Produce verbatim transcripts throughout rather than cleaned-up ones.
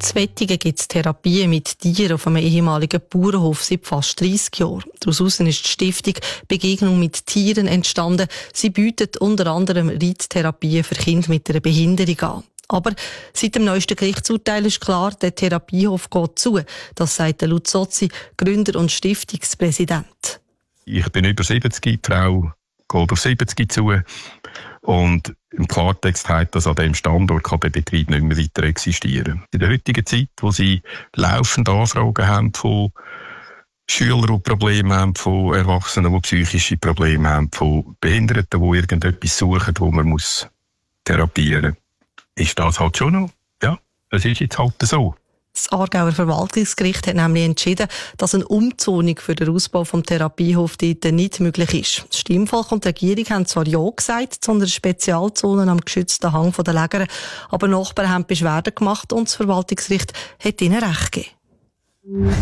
In Wettigen gibt es Therapien mit Tieren auf einem ehemaligen Bauernhof seit fast dreissig Jahren. Daraus ist die Stiftung Begegnung mit Tieren entstanden. Sie bietet unter anderem Reittherapien für Kinder mit einer Behinderung an. Aber seit dem neuesten Gerichtsurteil ist klar, der Therapiehof geht zu. Das sagt Lutz Sozzi, Gründer und Stiftungspräsident. Ich bin über siebzig, die Frau geht auf siebzig zu. Und im Klartext heißt das, an diesem Standort kann der Betrieb nicht mehr weiter existieren. In der heutigen Zeit, wo sie laufend Anfragen haben von Schülern, die Probleme haben, von Erwachsenen, die psychische Probleme haben, von Behinderten, die irgendetwas suchen, wo man muss therapieren muss, ist das halt schon noch. Ja, es ist jetzt halt so. Das Aargauer Verwaltungsgericht hat nämlich entschieden, dass eine Umzonung für den Ausbau des Therapiehofs dort nicht möglich ist. Das Stimmvolk und die Regierung haben zwar Ja gesagt zu einer Spezialzone am geschützten Hang der Lägere, aber Nachbarn haben Beschwerden gemacht und das Verwaltungsgericht hat ihnen Recht gegeben.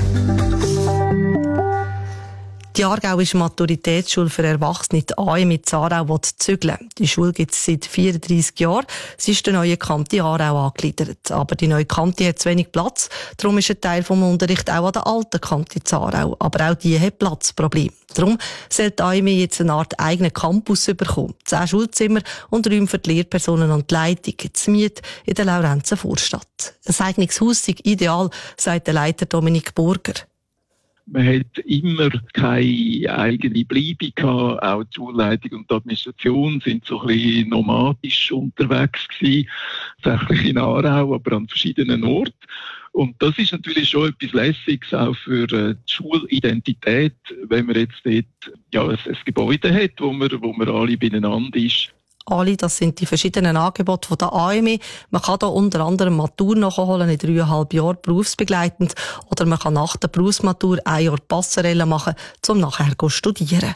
Die Aargauische Maturitätsschule für Erwachsene, die A E M in Aarau, will zügeln. Die Schule gibt es seit vierunddreissig Jahren. Sie ist der neuen Kante Aarau angegliedert. Aber die neue Kante hat zu wenig Platz. Darum ist ein Teil vom Unterricht auch an der alten Kante in Aarau. Aber auch die hat Platzprobleme. Darum soll die A E M jetzt eine Art eigenen Campus bekommen. Zehn Schulzimmer und Räume für die Lehrpersonen und die Leitung. Die Miete in der Laurenzer Vorstadt. Ein eigenes Haus sei ideal, sagt der Leiter Dominik Burger. Man hat immer keine eigene Bleibe gehabt. Auch die Schulleitung und die Administration sind so ein bisschen nomadisch unterwegs gewesen. Tatsächlich in Aarau, aber an verschiedenen Orten. Und das ist natürlich schon etwas Lässiges auch für die Schulidentität, wenn man jetzt dort ja, ein, ein Gebäude hat, wo man, wo man alle beieinander ist. Alle, das sind die verschiedenen Angebote von der A E M I. Man kann da unter anderem Matur nachholen in dreieinhalb Jahren berufsbegleitend oder man kann nach der Berufsmatur ein Jahr Passerelle machen, um nachher zu studieren.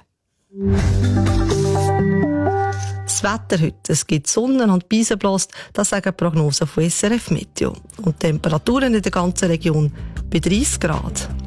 Das Wetter heute, es gibt Sonne und Beise bläst, das sagen die Prognosen von S R F Meteo. Und die Temperaturen in der ganzen Region bei dreißig Grad.